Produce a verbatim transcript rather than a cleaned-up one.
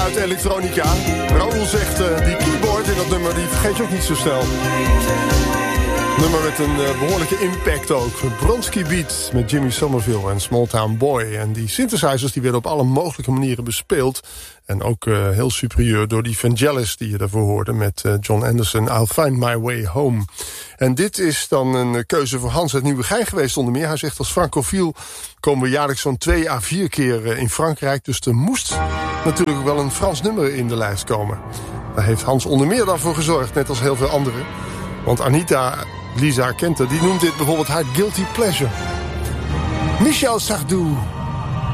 Uit elektronica. Raoul zegt, uh, die keyboard in dat nummer, die vergeet je ook niet zo snel. Nummer met een uh, behoorlijke impact ook. Bronski Beat met Jimmy Somerville en Small Town Boy. En die synthesizers die werden op alle mogelijke manieren bespeeld. En ook uh, heel superieur door die Vangelis die je daarvoor hoorde met uh, John Anderson, I'll Find My Way Home. En dit is dan een uh, keuze voor Hans uit Nieuwegein geweest onder meer. Hij zegt als francofiel komen we jaarlijks zo'n twee à vier keer uh, in Frankrijk. Dus er moest natuurlijk ook wel een Frans nummer in de lijst komen. Daar heeft Hans onder meer dan voor gezorgd, net als heel veel anderen. Want Anita, Lisa Kenter, die noemt dit bijvoorbeeld haar guilty pleasure. Michel Sardou.